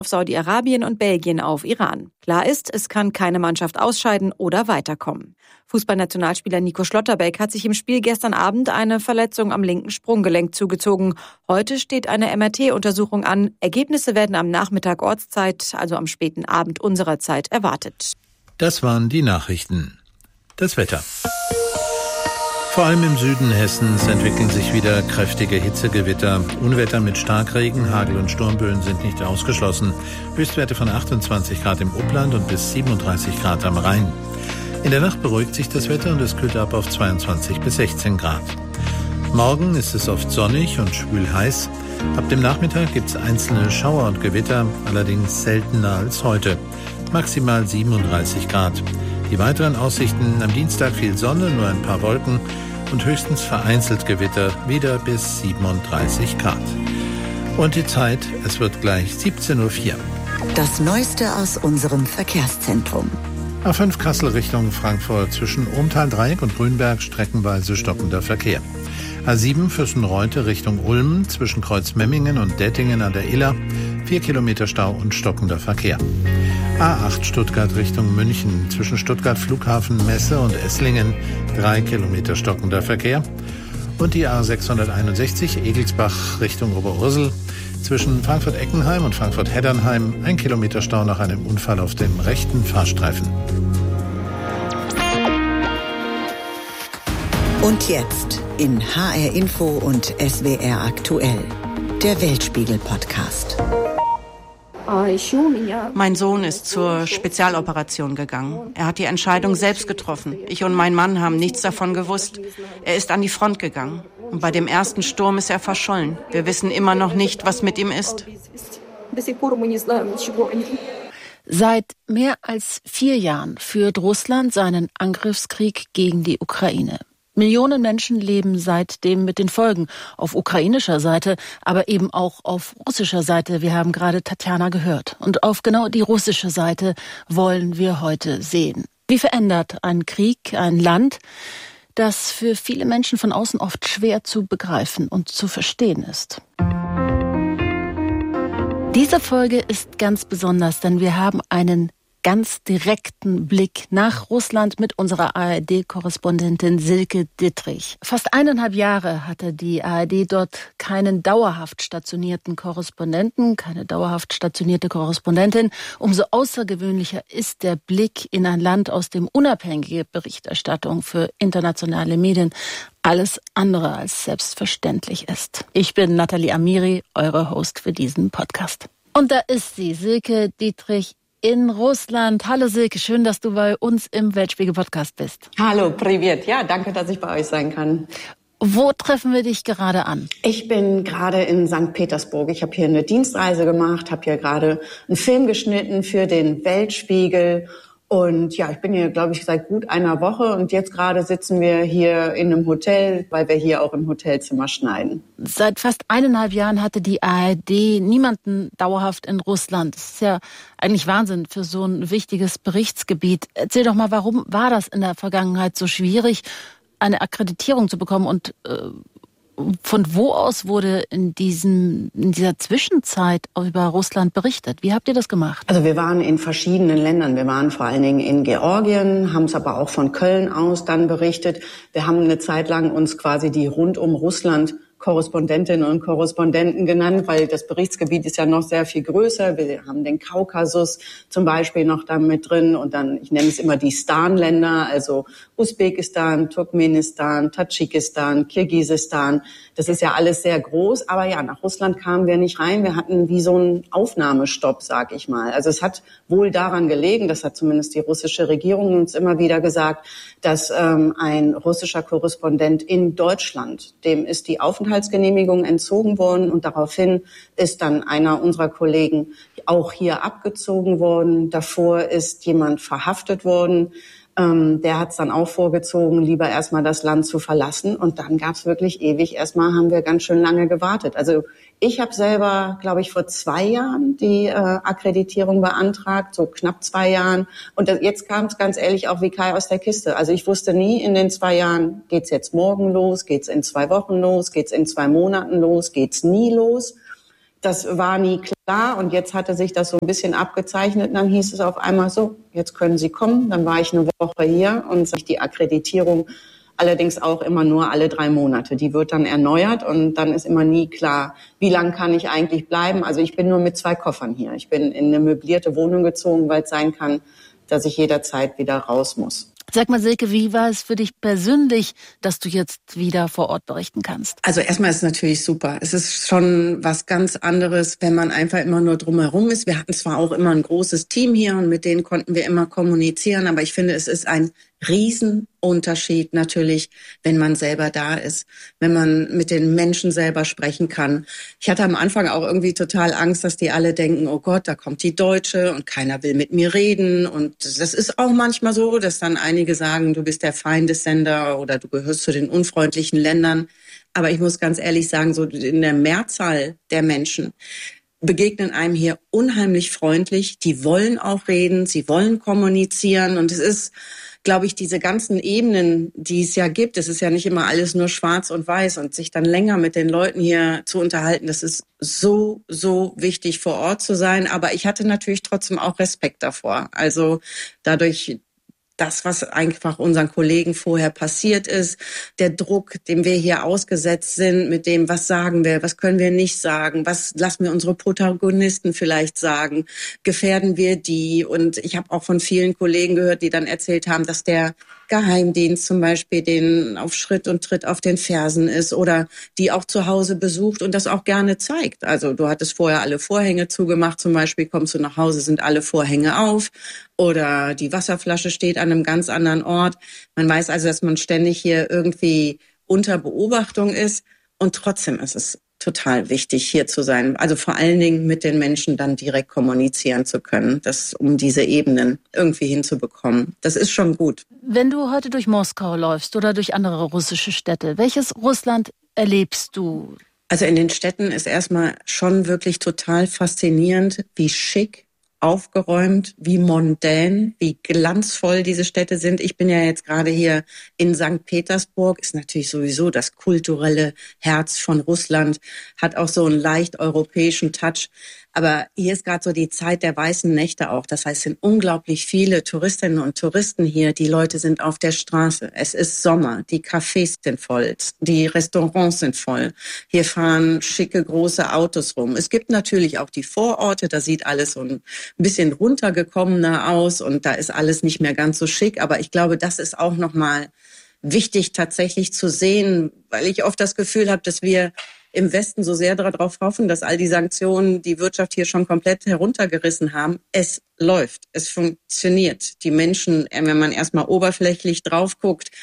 auf Saudi-Arabien und Belgien auf Iran. Klar ist, es kann keine Mannschaft ausscheiden oder weiterkommen. Fußballnationalspieler Nico Schlotterbeck hat sich im Spiel gestern Abend eine Verletzung am linken Sprunggelenk zugezogen. Heute steht eine MRT-Untersuchung an. Ergebnisse werden am Nachmittag Ortszeit, also am späten Abend unserer Zeit, erwartet. Das waren die Nachrichten. Das Wetter. Vor allem im Süden Hessens entwickeln sich wieder kräftige Hitzegewitter. Unwetter mit Starkregen, Hagel und Sturmböen sind nicht ausgeschlossen. Höchstwerte von 28 Grad im Upland und bis 37 Grad am Rhein. In der Nacht beruhigt sich das Wetter und es kühlt ab auf 22 bis 16 Grad. Morgen ist es oft sonnig und schwül heiß. Ab dem Nachmittag gibt es einzelne Schauer und Gewitter, allerdings seltener als heute. Maximal 37 Grad. Die weiteren Aussichten: am Dienstag viel Sonne, nur ein paar Wolken und höchstens vereinzelt Gewitter, wieder bis 37 Grad. Und die Zeit, es wird gleich 17:04 Uhr. Das Neueste aus unserem Verkehrszentrum. A5 Kassel Richtung Frankfurt, zwischen Ohmtal-Dreieck und Grünberg streckenweise stockender Verkehr. A7 Füssen-Reute Richtung Ulm, zwischen Kreuzmemmingen und Dettingen an der Iller, 4 Kilometer Stau und stockender Verkehr. A8 Stuttgart Richtung München, zwischen Stuttgart Flughafen, Messe und Esslingen, 3 Kilometer stockender Verkehr. Und die A661 Egelsbach Richtung Oberursel, zwischen Frankfurt-Eckenheim und Frankfurt-Heddernheim, 1 Kilometer Stau nach einem Unfall auf dem rechten Fahrstreifen. Und jetzt in HR Info und SWR aktuell, der Weltspiegel-Podcast. Mein Sohn ist zur Spezialoperation gegangen. Er hat die Entscheidung selbst getroffen. Ich und mein Mann haben nichts davon gewusst. Er ist an die Front gegangen. Und bei dem ersten Sturm ist er verschollen. Wir wissen immer noch nicht, was mit ihm ist. Seit mehr als 4 Jahren führt Russland seinen Angriffskrieg gegen die Ukraine. Millionen Menschen leben seitdem mit den Folgen auf ukrainischer Seite, aber eben auch auf russischer Seite. Wir haben gerade Tatjana gehört. Und auf genau die russische Seite wollen wir heute sehen. Wie verändert ein Krieg ein Land, das für viele Menschen von außen oft schwer zu begreifen und zu verstehen ist? Diese Folge ist ganz besonders, denn wir haben einen ganz direkten Blick nach Russland mit unserer ARD-Korrespondentin Silke Dittrich. Fast 1,5 Jahre hatte die ARD dort keinen dauerhaft stationierten Korrespondenten, keine dauerhaft stationierte Korrespondentin. Umso außergewöhnlicher ist der Blick in ein Land, aus dem unabhängige Berichterstattung für internationale Medien alles andere als selbstverständlich ist. Ich bin Nathalie Amiri, eure Host für diesen Podcast. Und da ist sie, Silke Dittrich in Russland. Hallo Silke, schön, dass du bei uns im Weltspiegel-Podcast bist. Hallo, privet. Ja, danke, dass ich bei euch sein kann. Wo treffen wir dich gerade an? Ich bin gerade in St. Petersburg. Ich habe hier eine Dienstreise gemacht, habe hier gerade einen Film geschnitten für den Weltspiegel. Und ja, ich bin hier, glaube ich, seit gut einer Woche und jetzt gerade sitzen wir hier in einem Hotel, weil wir hier auch im Hotelzimmer schneiden. Seit fast 1,5 Jahren hatte die ARD niemanden dauerhaft in Russland. Das ist ja eigentlich Wahnsinn für so ein wichtiges Berichtsgebiet. Erzähl doch mal, warum war das in der Vergangenheit so schwierig, eine Akkreditierung zu bekommen und von wo aus wurde in dieser Zwischenzeit über Russland berichtet? Wie habt ihr das gemacht? Also wir waren in verschiedenen Ländern. Wir waren vor allen Dingen in Georgien, haben es aber auch von Köln aus dann berichtet. Wir haben eine Zeit lang uns quasi die rund um Russland Korrespondentinnen und Korrespondenten genannt, weil das Berichtsgebiet ist ja noch sehr viel größer. Wir haben den Kaukasus zum Beispiel noch da mit drin und dann, ich nenne es immer die Stan-Länder, also Usbekistan, Turkmenistan, Tadschikistan, Kirgisistan. Das ist ja alles sehr groß, aber ja, nach Russland kamen wir nicht rein. Wir hatten wie so einen Aufnahmestopp, sag ich mal. Also es hat wohl daran gelegen, das hat zumindest die russische Regierung uns immer wieder gesagt, dass ein russischer Korrespondent in Deutschland, dem ist die Aufenthaltsgenehmigung entzogen worden und daraufhin ist dann einer unserer Kollegen auch hier abgezogen worden. Davor ist jemand verhaftet worden. Der hat es dann auch vorgezogen, lieber erstmal das Land zu verlassen. Und dann gab es wirklich ewig. Erstmal haben wir ganz schön lange gewartet. Also ich habe selber, glaube ich, vor 2 Jahren die Akkreditierung beantragt, so knapp 2 Jahren. Und jetzt kam es ganz ehrlich auch wie Kai aus der Kiste. Also ich wusste nie in den 2 Jahren, geht's jetzt morgen los, geht's in 2 Wochen los, geht's in 2 Monaten los, geht's nie los. Das war nie klar und jetzt hatte sich das so ein bisschen abgezeichnet. Und dann hieß es auf einmal so, jetzt können Sie kommen. Dann war ich eine Woche hier und die Akkreditierung allerdings auch immer nur alle 3 Monate. Die wird dann erneuert und dann ist immer nie klar, wie lange kann ich eigentlich bleiben. Also ich bin nur mit 2 Koffern hier. Ich bin in eine möblierte Wohnung gezogen, weil es sein kann, dass ich jederzeit wieder raus muss. Sag mal, Silke, wie war es für dich persönlich, dass du jetzt wieder vor Ort berichten kannst? Also erstmal ist es natürlich super. Es ist schon was ganz anderes, wenn man einfach immer nur drumherum ist. Wir hatten zwar auch immer ein großes Team hier und mit denen konnten wir immer kommunizieren, aber ich finde, es ist ein Riesenunterschied natürlich, wenn man selber da ist, wenn man mit den Menschen selber sprechen kann. Ich hatte am Anfang auch irgendwie total Angst, dass die alle denken, oh Gott, da kommt die Deutsche und keiner will mit mir reden. Und das ist auch manchmal so, dass dann einige sagen, du bist der Feindessender oder du gehörst zu den unfreundlichen Ländern. Aber ich muss ganz ehrlich sagen, so in der Mehrzahl der Menschen begegnen einem hier unheimlich freundlich. Die wollen auch reden, sie wollen kommunizieren und es ist, glaube ich, diese ganzen Ebenen, die es ja gibt, es ist ja nicht immer alles nur schwarz und weiß und sich dann länger mit den Leuten hier zu unterhalten, das ist so, so wichtig, vor Ort zu sein. Aber ich hatte natürlich trotzdem auch Respekt davor. Also dadurch, das, was einfach unseren Kollegen vorher passiert ist, der Druck, dem wir hier ausgesetzt sind, mit dem, was sagen wir, was können wir nicht sagen, was lassen wir unsere Protagonisten vielleicht sagen, gefährden wir die? Und ich habe auch von vielen Kollegen gehört, die dann erzählt haben, dass der Geheimdienst zum Beispiel denen auf Schritt und Tritt auf den Fersen ist oder die auch zu Hause besucht und das auch gerne zeigt. Also du hattest vorher alle Vorhänge zugemacht, zum Beispiel kommst du nach Hause, sind alle Vorhänge auf oder die Wasserflasche steht an einem ganz anderen Ort. Man weiß also, dass man ständig hier irgendwie unter Beobachtung ist und trotzdem ist es total wichtig, hier zu sein. Also vor allen Dingen mit den Menschen dann direkt kommunizieren zu können, um diese Ebenen irgendwie hinzubekommen. Das ist schon gut. Wenn du heute durch Moskau läufst oder durch andere russische Städte, welches Russland erlebst du? Also in den Städten ist erstmal schon wirklich total faszinierend, wie schick, aufgeräumt, wie mondän, wie glanzvoll diese Städte sind. Ich bin ja jetzt gerade hier in St. Petersburg, ist natürlich sowieso das kulturelle Herz von Russland, hat auch so einen leicht europäischen Touch. Aber hier ist gerade so die Zeit der weißen Nächte auch. Das heißt, es sind unglaublich viele Touristinnen und Touristen hier. Die Leute sind auf der Straße. Es ist Sommer. Die Cafés sind voll. Die Restaurants sind voll. Hier fahren schicke, große Autos rum. Es gibt natürlich auch die Vororte. Da sieht alles so ein bisschen runtergekommener aus und da ist alles nicht mehr ganz so schick. Aber ich glaube, das ist auch nochmal wichtig tatsächlich zu sehen, weil ich oft das Gefühl habe, dass wir im Westen so sehr darauf hoffen, dass all die Sanktionen die Wirtschaft hier schon komplett heruntergerissen haben. Es läuft, es funktioniert. Die Menschen, wenn man erstmal oberflächlich drauf guckt,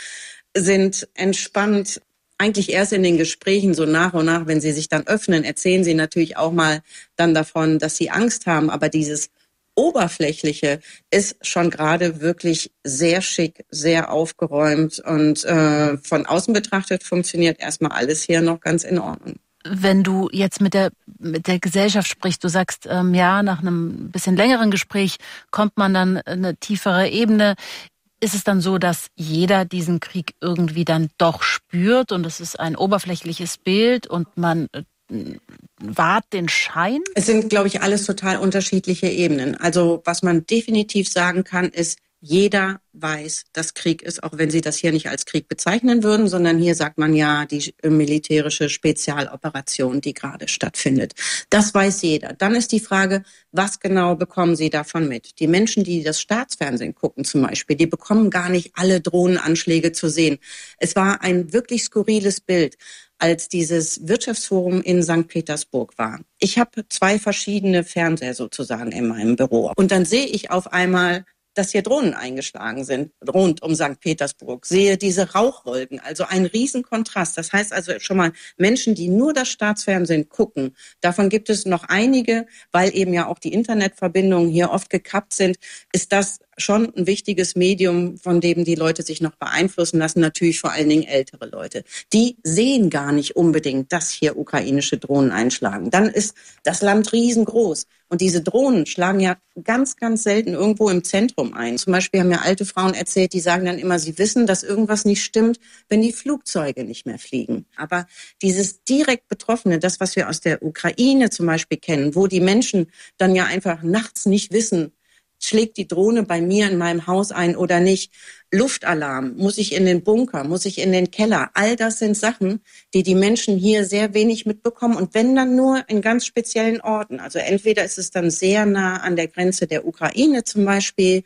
sind entspannt. Eigentlich erst in den Gesprächen so nach und nach, wenn sie sich dann öffnen, erzählen sie natürlich auch mal dann davon, dass sie Angst haben. Aber dieses Oberflächliche ist schon gerade wirklich sehr schick, sehr aufgeräumt und von außen betrachtet funktioniert erstmal alles hier noch ganz in Ordnung. Wenn du jetzt mit der Gesellschaft sprichst, du sagst, ja, nach einem bisschen längeren Gespräch kommt man dann eine tiefere Ebene. Ist es dann so, dass jeder diesen Krieg irgendwie dann doch spürt und es ist ein oberflächliches Bild und man wahrt den Schein? Es sind, glaube ich, alles total unterschiedliche Ebenen. Also was man definitiv sagen kann, ist, jeder weiß, dass Krieg ist, auch wenn sie das hier nicht als Krieg bezeichnen würden, sondern hier sagt man ja die militärische Spezialoperation, die gerade stattfindet. Das weiß jeder. Dann ist die Frage, was genau bekommen sie davon mit? Die Menschen, die das Staatsfernsehen gucken zum Beispiel, die bekommen gar nicht alle Drohnenanschläge zu sehen. Es war ein wirklich skurriles Bild, als dieses Wirtschaftsforum in St. Petersburg war. Ich habe 2 verschiedene Fernseher sozusagen in meinem Büro. Und dann sehe ich auf einmal, dass hier Drohnen eingeschlagen sind rund um St. Petersburg. Sehe diese Rauchwolken, also ein Riesenkontrast. Das heißt also schon mal Menschen, die nur das Staatsfernsehen gucken, davon gibt es noch einige, weil eben ja auch die Internetverbindungen hier oft gekappt sind, ist das schon ein wichtiges Medium, von dem die Leute sich noch beeinflussen lassen, natürlich vor allen Dingen ältere Leute. Die sehen gar nicht unbedingt, dass hier ukrainische Drohnen einschlagen. Dann ist das Land riesengroß. Und diese Drohnen schlagen ja ganz, ganz selten irgendwo im Zentrum ein. Zum Beispiel haben mir alte Frauen erzählt, die sagen dann immer, sie wissen, dass irgendwas nicht stimmt, wenn die Flugzeuge nicht mehr fliegen. Aber dieses direkt Betroffene, das, was wir aus der Ukraine zum Beispiel kennen, wo die Menschen dann ja einfach nachts nicht wissen, schlägt die Drohne bei mir in meinem Haus ein oder nicht? Luftalarm, muss ich in den Bunker, muss ich in den Keller? All das sind Sachen, die die Menschen hier sehr wenig mitbekommen und wenn dann nur in ganz speziellen Orten. Also entweder ist es dann sehr nah an der Grenze der Ukraine zum Beispiel,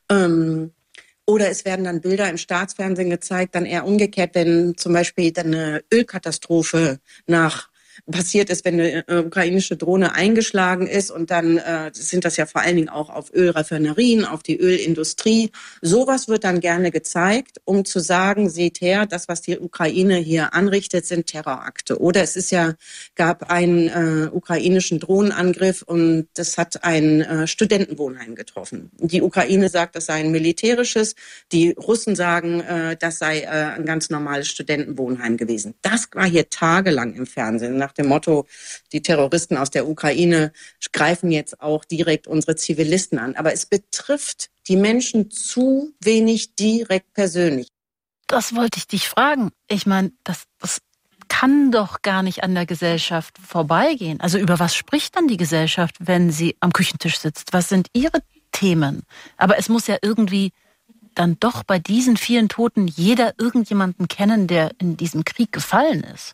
oder es werden dann Bilder im Staatsfernsehen gezeigt, dann eher umgekehrt, wenn zum Beispiel dann eine Ölkatastrophe passiert ist, wenn eine ukrainische Drohne eingeschlagen ist und dann sind das ja vor allen Dingen auch auf Ölraffinerien, auf die Ölindustrie. Sowas wird dann gerne gezeigt, um zu sagen, seht her, das, was die Ukraine hier anrichtet, sind Terrorakte. Oder gab einen ukrainischen Drohnenangriff und das hat ein Studentenwohnheim getroffen. Die Ukraine sagt, das sei ein militärisches, die Russen sagen, das sei ein ganz normales Studentenwohnheim gewesen. Das war hier tagelang im Fernsehen. Nach dem Motto, die Terroristen aus der Ukraine greifen jetzt auch direkt unsere Zivilisten an. Aber es betrifft die Menschen zu wenig direkt persönlich. Das wollte ich dich fragen. Ich meine, das kann doch gar nicht an der Gesellschaft vorbeigehen. Also über was spricht dann die Gesellschaft, wenn sie am Küchentisch sitzt? Was sind ihre Themen? Aber es muss ja irgendwie dann doch bei diesen vielen Toten jeder irgendjemanden kennen, der in diesem Krieg gefallen ist.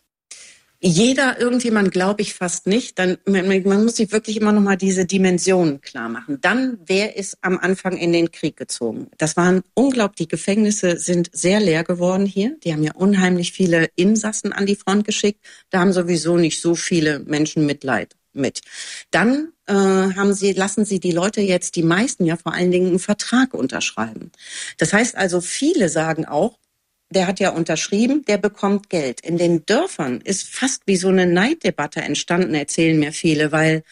Irgendjemand glaube ich fast nicht. Man muss sich wirklich immer noch mal diese Dimensionen klar machen. Dann, wer ist am Anfang in den Krieg gezogen? Das waren unglaublich, die Gefängnisse sind sehr leer geworden hier. Die haben ja unheimlich viele Insassen an die Front geschickt. Da haben sowieso nicht so viele Menschen Mitleid mit. Dann lassen sie die Leute jetzt, die meisten ja vor allen Dingen, einen Vertrag unterschreiben. Das heißt also, viele sagen auch, der hat ja unterschrieben, der bekommt Geld. In den Dörfern ist fast wie so eine Neiddebatte entstanden, erzählen mir viele, weil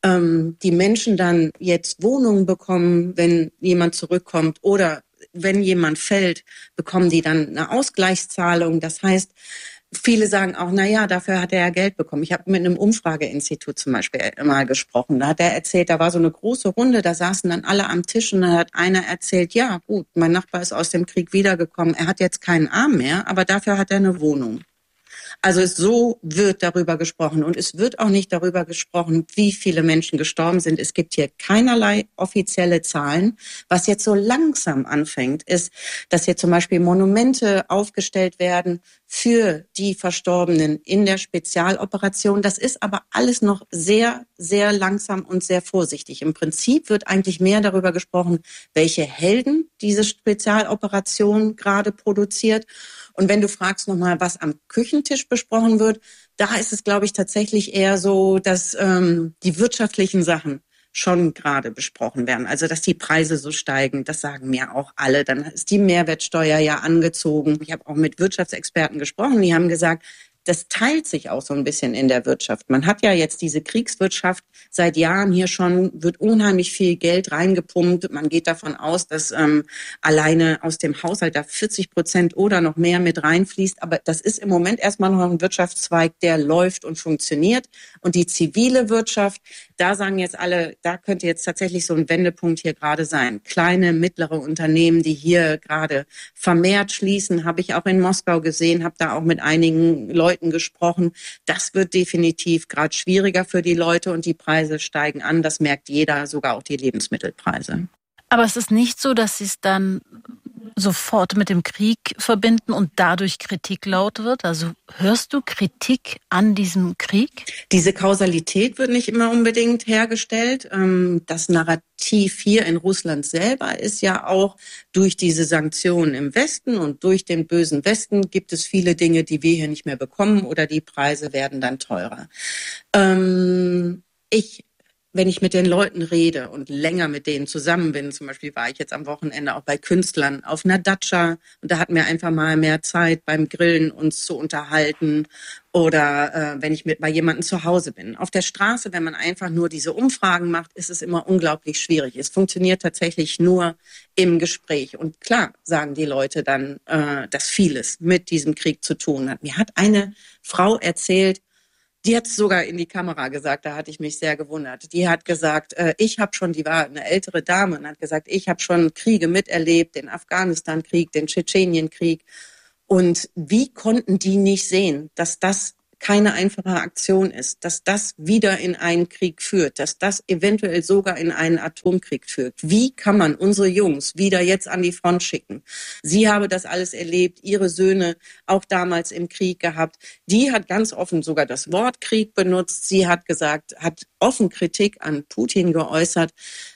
die Menschen dann jetzt Wohnungen bekommen, wenn jemand zurückkommt oder wenn jemand fällt, bekommen die dann eine Ausgleichszahlung. Das heißt, viele sagen auch, dafür hat er ja Geld bekommen. Ich habe mit einem Umfrageinstitut zum Beispiel mal gesprochen. Da hat er erzählt, da war so eine große Runde, da saßen dann alle am Tisch und da hat einer erzählt, ja gut, mein Nachbar ist aus dem Krieg wiedergekommen, er hat jetzt keinen Arm mehr, aber dafür hat er eine Wohnung. Also so wird darüber gesprochen und es wird auch nicht darüber gesprochen, wie viele Menschen gestorben sind. Es gibt hier keinerlei offizielle Zahlen. Was jetzt so langsam anfängt, ist, dass hier zum Beispiel Monumente aufgestellt werden für die Verstorbenen in der Spezialoperation. Das ist aber alles noch sehr, sehr langsam und sehr vorsichtig. Im Prinzip wird eigentlich mehr darüber gesprochen, welche Helden diese Spezialoperation gerade produziert. Und wenn du fragst nochmal, was am Küchentisch besprochen wird, da ist es, glaube ich, tatsächlich eher so, dass die wirtschaftlichen Sachen schon gerade besprochen werden. Also, dass die Preise so steigen, das sagen mir auch alle. Dann ist die Mehrwertsteuer ja angezogen. Ich habe auch mit Wirtschaftsexperten gesprochen, die haben gesagt, das teilt sich auch so ein bisschen in der Wirtschaft. Man hat ja jetzt diese Kriegswirtschaft seit Jahren hier schon, wird unheimlich viel Geld reingepumpt. Man geht davon aus, dass alleine aus dem Haushalt da 40% oder noch mehr mit reinfließt. Aber das ist im Moment erstmal noch ein Wirtschaftszweig, der läuft und funktioniert. Und die zivile Wirtschaft, da sagen jetzt alle, da könnte jetzt tatsächlich so ein Wendepunkt hier gerade sein. Kleine, mittlere Unternehmen, die hier gerade vermehrt schließen, habe ich auch in Moskau gesehen, habe da auch mit einigen Leuten gesprochen. Das wird definitiv gerade schwieriger für die Leute und die Preise steigen an. Das merkt jeder, sogar auch die Lebensmittelpreise. Aber es ist nicht so, dass Sie es dann sofort mit dem Krieg verbinden und dadurch Kritik laut wird? Also hörst du Kritik an diesem Krieg? Diese Kausalität wird nicht immer unbedingt hergestellt. Das Narrativ hier in Russland selber ist ja auch, durch diese Sanktionen im Westen und durch den bösen Westen gibt es viele Dinge, die wir hier nicht mehr bekommen oder die Preise werden dann teurer. Ich wenn ich mit den Leuten rede und länger mit denen zusammen bin, zum Beispiel war ich jetzt am Wochenende auch bei Künstlern auf einer Datscha und da hatten wir einfach mal mehr Zeit beim Grillen uns zu unterhalten oder wenn ich bei jemandem zu Hause bin. Auf der Straße, wenn man einfach nur diese Umfragen macht, ist es immer unglaublich schwierig. Es funktioniert tatsächlich nur im Gespräch. Und klar sagen die Leute dann, dass vieles mit diesem Krieg zu tun hat. Mir hat eine Frau erzählt, die hat es sogar in die Kamera gesagt, da hatte ich mich sehr gewundert. Die hat gesagt, die war eine ältere Dame und hat gesagt, ich habe schon Kriege miterlebt, den Afghanistan-Krieg, den Tschetschenien-Krieg. Und wie konnten die nicht sehen, dass das keine einfache Aktion ist, dass das wieder in einen Krieg führt, dass das eventuell sogar in einen Atomkrieg führt. Wie kann man unsere Jungs wieder jetzt an die Front schicken? Sie habe das alles erlebt, ihre Söhne auch damals im Krieg gehabt. Die hat ganz offen sogar das Wort Krieg benutzt. Sie hat gesagt, hat offen Kritik an Putin geäußert.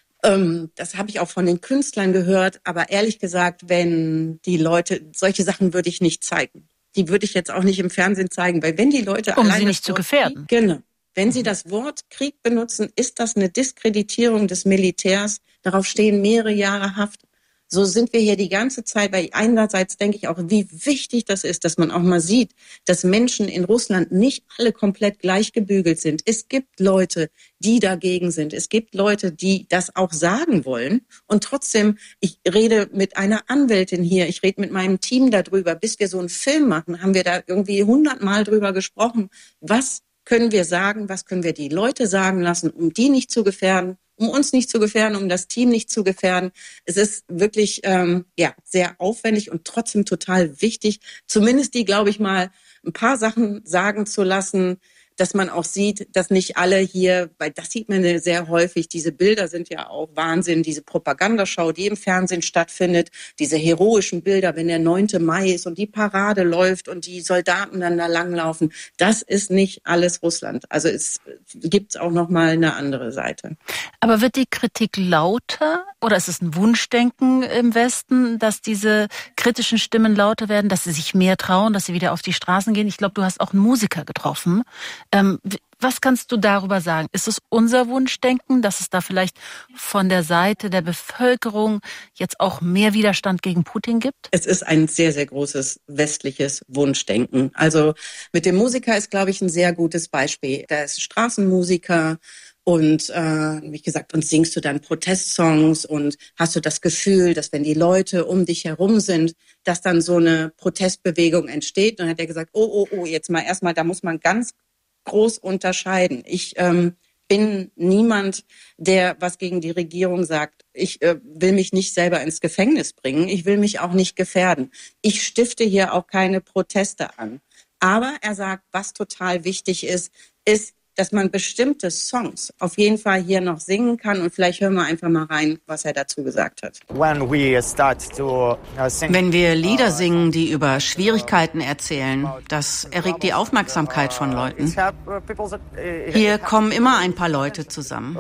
Das habe ich auch von den Künstlern gehört. Aber ehrlich gesagt, wenn die Leute, solche Sachen würde ich nicht zeigen. Die würde ich jetzt auch nicht im Fernsehen zeigen, weil wenn die Leute um sie nicht zu gefährden. Genau. Wenn sie das Wort Krieg benutzen, ist das eine Diskreditierung des Militärs. Darauf stehen mehrere Jahre Haft. So sind wir hier die ganze Zeit, weil einerseits denke ich auch, wie wichtig das ist, dass man auch mal sieht, dass Menschen in Russland nicht alle komplett gleich gebügelt sind. Es gibt Leute, die dagegen sind. Es gibt Leute, die das auch sagen wollen. Und trotzdem, ich rede mit einer Anwältin hier, ich rede mit meinem Team darüber, bis wir so einen Film machen, haben wir da irgendwie 100-mal drüber gesprochen. Was können wir sagen, was können wir die Leute sagen lassen, um die nicht zu gefährden, um uns nicht zu gefährden, um das Team nicht zu gefährden. Es ist wirklich sehr aufwendig und trotzdem total wichtig, zumindest die, glaube ich mal, ein paar Sachen sagen zu lassen, dass man auch sieht, dass nicht alle hier, weil das sieht man ja sehr häufig, diese Bilder sind ja auch Wahnsinn, diese Propagandaschau, die im Fernsehen stattfindet, diese heroischen Bilder, wenn der 9. Mai ist und die Parade läuft und die Soldaten dann da langlaufen, das ist nicht alles Russland. Also es gibt auch noch mal eine andere Seite. Aber wird die Kritik lauter oder ist es ein Wunschdenken im Westen, dass diese kritischen Stimmen lauter werden, dass sie sich mehr trauen, dass sie wieder auf die Straßen gehen? Ich glaube, du hast auch einen Musiker getroffen. Was kannst du darüber sagen? Ist es unser Wunschdenken, dass es da vielleicht von der Seite der Bevölkerung jetzt auch mehr Widerstand gegen Putin gibt? Es ist ein sehr, sehr großes westliches Wunschdenken. Also mit dem Musiker ist, glaube ich, ein sehr gutes Beispiel. Der ist Straßenmusiker und wie gesagt, und singst du dann Protestsongs und hast du das Gefühl, dass wenn die Leute um dich herum sind, dass dann so eine Protestbewegung entsteht. Und dann hat er gesagt, oh, jetzt mal erstmal, da muss man ganz groß unterscheiden. Ich bin niemand, der was gegen die Regierung sagt. Ich will mich nicht selber ins Gefängnis bringen. Ich will mich auch nicht gefährden. Ich stifte hier auch keine Proteste an. Aber er sagt, was total wichtig ist, dass man bestimmte Songs auf jeden Fall hier noch singen kann. Und vielleicht hören wir einfach mal rein, was er dazu gesagt hat. Wenn wir Lieder singen, die über Schwierigkeiten erzählen, das erregt die Aufmerksamkeit von Leuten. Hier kommen immer ein paar Leute zusammen.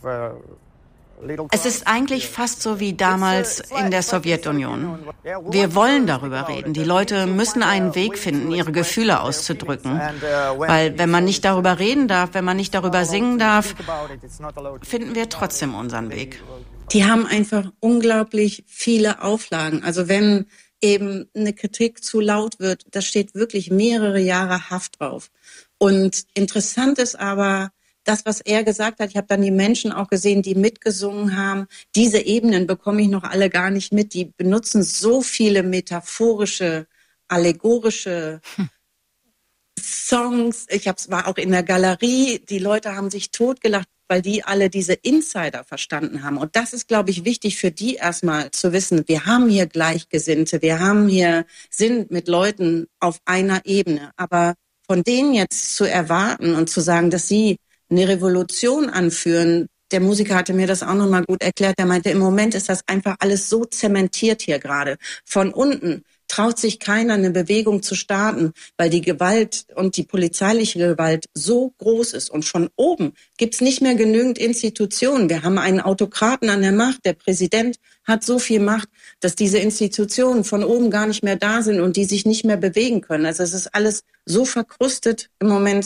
Es ist eigentlich fast so wie damals in der Sowjetunion. Wir wollen darüber reden. Die Leute müssen einen Weg finden, ihre Gefühle auszudrücken. Weil wenn man nicht darüber reden darf, wenn man nicht darüber singen darf, finden wir trotzdem unseren Weg. Die haben einfach unglaublich viele Auflagen. Also wenn eben eine Kritik zu laut wird, da steht wirklich mehrere Jahre Haft drauf. Und interessant ist aber, das, was er gesagt hat, ich habe dann die Menschen auch gesehen, die mitgesungen haben. Diese Ebenen bekomme ich noch alle gar nicht mit. Die benutzen so viele metaphorische, allegorische Songs. War auch in der Galerie. Die Leute haben sich totgelacht, weil die alle diese Insider verstanden haben. Und das ist, glaube ich, wichtig für die erstmal zu wissen. Wir haben hier Gleichgesinnte. Sind mit Leuten auf einer Ebene. Aber von denen jetzt zu erwarten und zu sagen, dass sie eine Revolution anführen. Der Musiker hatte mir das auch nochmal gut erklärt. Der meinte, im Moment ist das einfach alles so zementiert hier gerade. Von unten traut sich keiner, eine Bewegung zu starten, weil die Gewalt und die polizeiliche Gewalt so groß ist. Und von oben gibt's nicht mehr genügend Institutionen. Wir haben einen Autokraten an der Macht. Der Präsident hat so viel Macht, dass diese Institutionen von oben gar nicht mehr da sind und die sich nicht mehr bewegen können. Also es ist alles so verkrustet im Moment,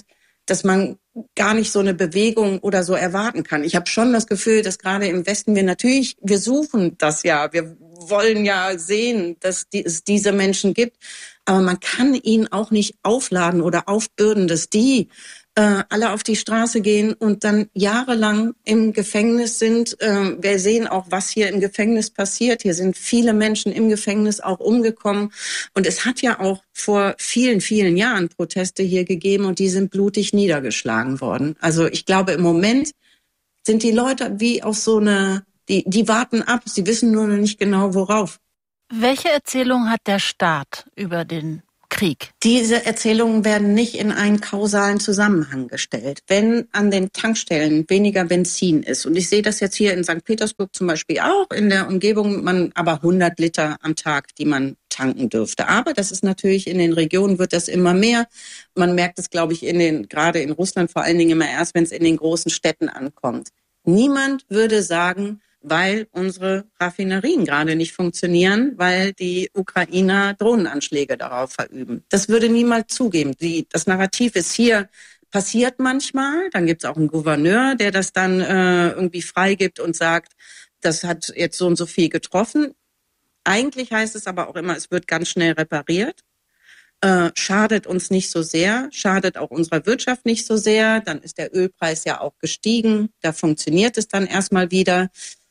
dass man gar nicht so eine Bewegung oder so erwarten kann. Ich habe schon das Gefühl, dass gerade im Westen wir suchen das ja. Wir wollen ja sehen, dass es diese Menschen gibt. Aber man kann ihnen auch nicht aufladen oder aufbürden, dass die alle auf die Straße gehen und dann jahrelang im Gefängnis sind. Wir sehen auch, was hier im Gefängnis passiert. Hier sind viele Menschen im Gefängnis auch umgekommen. Und es hat ja auch vor vielen, vielen Jahren Proteste hier gegeben und die sind blutig niedergeschlagen worden. Also ich glaube, im Moment sind die Leute wie auf so eine, die warten ab. Sie wissen nur noch nicht genau, worauf. Welche Erzählung hat der Staat über den Krieg? Diese Erzählungen werden nicht in einen kausalen Zusammenhang gestellt. Wenn an den Tankstellen weniger Benzin ist, und ich sehe das jetzt hier in St. Petersburg zum Beispiel auch, in der Umgebung, man aber 100 Liter am Tag, die man tanken dürfte. Aber das ist natürlich, in den Regionen wird das immer mehr. Man merkt es, glaube ich, gerade in Russland vor allen Dingen immer erst, wenn es in den großen Städten ankommt. Niemand würde sagen, weil unsere Raffinerien gerade nicht funktionieren, weil die Ukrainer Drohnenanschläge darauf verüben. Das würde niemand zugeben. Das Narrativ ist hier, passiert manchmal. Dann gibt es auch einen Gouverneur, der das dann irgendwie freigibt und sagt, das hat jetzt so und so viel getroffen. Eigentlich heißt es aber auch immer, es wird ganz schnell repariert. Schadet uns nicht so sehr, schadet auch unserer Wirtschaft nicht so sehr. Dann ist der Ölpreis ja auch gestiegen. Da funktioniert es dann erstmal wieder.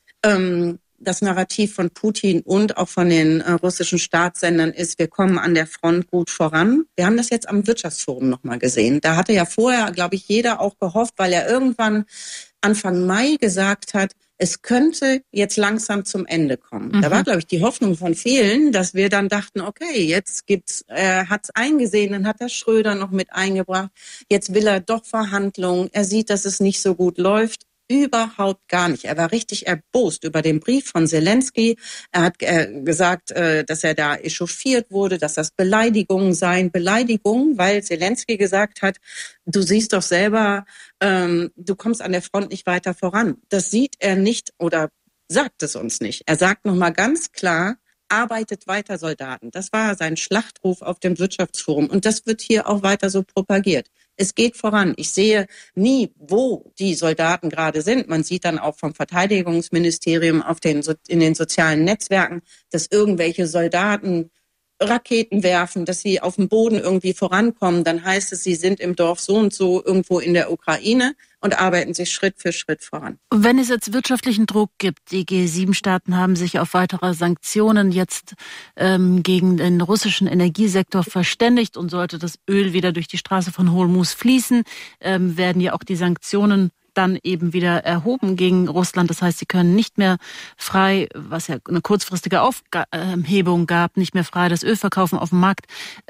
Das Narrativ von Putin und auch von den russischen Staatssendern ist, wir kommen an der Front gut voran. Wir haben das jetzt am Wirtschaftsforum nochmal gesehen. Da hatte ja vorher, glaube ich, jeder auch gehofft, weil er irgendwann Anfang Mai gesagt hat, es könnte jetzt langsam zum Ende kommen. Da war, glaube ich, die Hoffnung von vielen, dass wir dann dachten, okay, jetzt hat's eingesehen, dann hat der Schröder noch mit eingebracht. Jetzt will er doch Verhandlungen. Er sieht, dass es nicht so gut läuft. Überhaupt gar nicht. Er war richtig erbost über den Brief von Zelensky. Er hat gesagt, dass er da echauffiert wurde, dass das Beleidigungen seien. Beleidigungen, weil Zelensky gesagt hat, du siehst doch selber, du kommst an der Front nicht weiter voran. Das sieht er nicht oder sagt es uns nicht. Er sagt nochmal ganz klar, arbeitet weiter, Soldaten. Das war sein Schlachtruf auf dem Wirtschaftsforum. Und das wird hier auch weiter so propagiert. Es geht voran. Ich sehe nie, wo die Soldaten gerade sind. Man sieht dann auch vom Verteidigungsministerium in den sozialen Netzwerken, dass irgendwelche Soldaten Raketen werfen, dass sie auf dem Boden irgendwie vorankommen. Dann heißt es, sie sind im Dorf so und so irgendwo in der Ukraine und arbeiten sich Schritt für Schritt voran. Wenn es jetzt wirtschaftlichen Druck gibt, die G7-Staaten haben sich auf weitere Sanktionen jetzt gegen den russischen Energiesektor verständigt und sollte das Öl wieder durch die Straße von Hormuz fließen, werden ja auch die Sanktionen dann eben wieder erhoben gegen Russland. Das heißt, sie können nicht mehr frei, was ja eine kurzfristige Aufhebung gab, nicht mehr frei das Öl verkaufen auf dem Markt.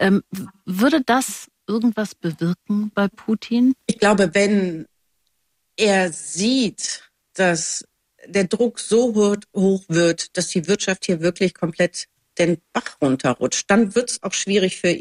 Würde das irgendwas bewirken bei Putin? Ich glaube, wenn er sieht, dass der Druck so hoch wird, dass die Wirtschaft hier wirklich komplett den Bach runterrutscht, dann wird es auch schwierig für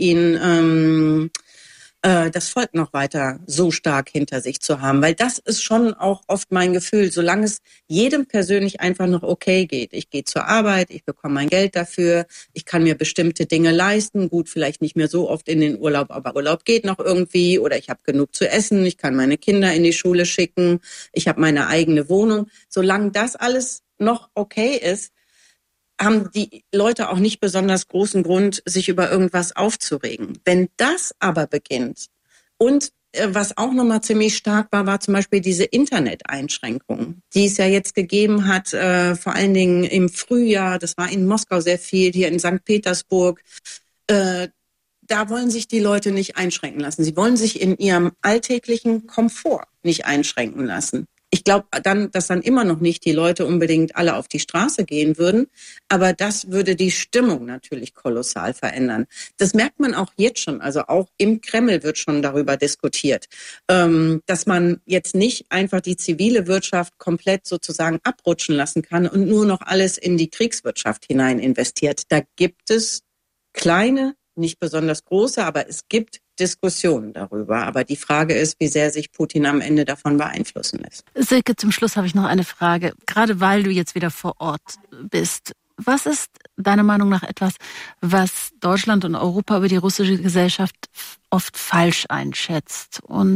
ihn, das Volk noch weiter so stark hinter sich zu haben. Weil das ist schon auch oft mein Gefühl, solange es jedem persönlich einfach noch okay geht. Ich gehe zur Arbeit, ich bekomme mein Geld dafür, ich kann mir bestimmte Dinge leisten. Gut, vielleicht nicht mehr so oft in den Urlaub, aber Urlaub geht noch irgendwie. Oder ich habe genug zu essen, ich kann meine Kinder in die Schule schicken, ich habe meine eigene Wohnung. Solange das alles noch okay ist, haben die Leute auch nicht besonders großen Grund, sich über irgendwas aufzuregen. Wenn das aber beginnt und was auch nochmal ziemlich stark war zum Beispiel diese Internet-Einschränkungen, die es ja jetzt gegeben hat, vor allen Dingen im Frühjahr, das war in Moskau sehr viel, hier in St. Petersburg. Da wollen sich die Leute nicht einschränken lassen. Sie wollen sich in ihrem alltäglichen Komfort nicht einschränken lassen. Ich glaube dass dann immer noch nicht die Leute unbedingt alle auf die Straße gehen würden, aber das würde die Stimmung natürlich kolossal verändern. Das merkt man auch jetzt schon, also auch im Kreml wird schon darüber diskutiert, dass man jetzt nicht einfach die zivile Wirtschaft komplett sozusagen abrutschen lassen kann und nur noch alles in die Kriegswirtschaft hinein investiert. Da gibt es kleine, nicht besonders große, aber es gibt Diskussionen darüber. Aber die Frage ist, wie sehr sich Putin am Ende davon beeinflussen lässt. Silke, zum Schluss habe ich noch eine Frage. Gerade weil du jetzt wieder vor Ort bist. Was ist deiner Meinung nach etwas, was Deutschland und Europa über die russische Gesellschaft oft falsch einschätzt? Und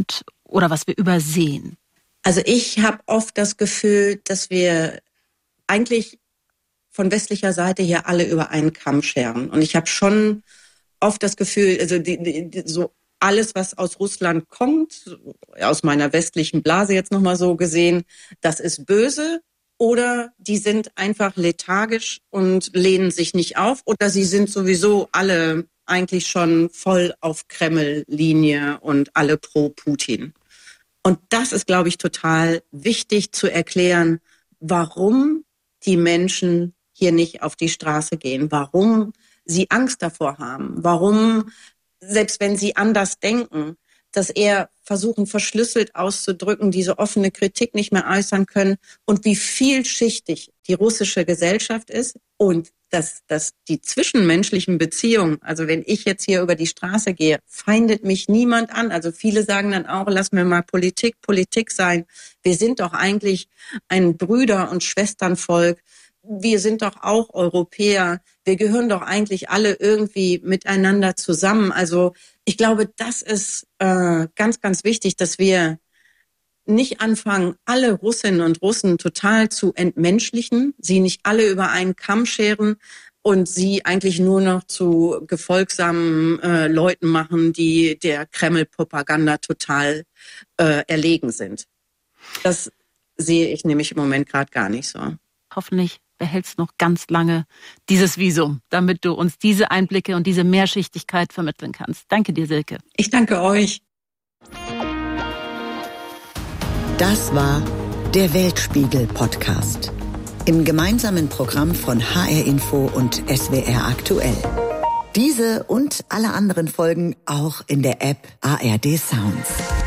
oder was wir übersehen? Also ich habe oft das Gefühl, dass wir eigentlich von westlicher Seite hier alle über einen Kamm scheren. Und ich habe schon oft das Gefühl, also so alles, was aus Russland kommt, aus meiner westlichen Blase jetzt nochmal so gesehen, das ist böse. Oder die sind einfach lethargisch und lehnen sich nicht auf. Oder sie sind sowieso alle eigentlich schon voll auf Kreml-Linie und alle pro Putin. Und das ist, glaube ich, total wichtig zu erklären, warum die Menschen hier nicht auf die Straße gehen, warum sie Angst davor haben, warum, selbst wenn sie anders denken, dass eher versuchen, verschlüsselt auszudrücken, diese offene Kritik nicht mehr äußern können und wie vielschichtig die russische Gesellschaft ist und dass die zwischenmenschlichen Beziehungen, also wenn ich jetzt hier über die Straße gehe, feindet mich niemand an. Also viele sagen dann auch, lass mir mal Politik sein. Wir sind doch eigentlich ein Brüder- und Schwesternvolk. Wir sind doch auch Europäer. Wir gehören doch eigentlich alle irgendwie miteinander zusammen. Also ich glaube, das ist ganz, ganz wichtig, dass wir nicht anfangen, alle Russinnen und Russen total zu entmenschlichen, sie nicht alle über einen Kamm scheren und sie eigentlich nur noch zu gefolgsamen Leuten machen, die der Kreml-Propaganda total erlegen sind. Das sehe ich nämlich im Moment gerade gar nicht so. Hoffentlich behältst noch ganz lange dieses Visum, damit du uns diese Einblicke und diese Mehrschichtigkeit vermitteln kannst. Danke dir, Silke. Ich danke euch. Das war der Weltspiegel-Podcast. Im gemeinsamen Programm von HR Info und SWR Aktuell. Diese und alle anderen Folgen auch in der App ARD Sounds.